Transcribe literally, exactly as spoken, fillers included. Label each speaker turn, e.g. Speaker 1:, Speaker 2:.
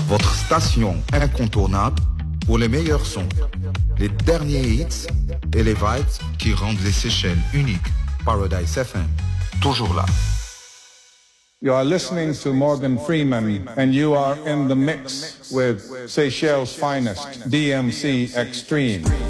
Speaker 1: votre station incontournable pour les meilleurs sons, les derniers hits et les vibes qui rendent les Seychelles uniques. Paradise F M, toujours là.
Speaker 2: You are listening to Morgan Freeman and you are in the mix with Seychelles' finest, D M C Extreme.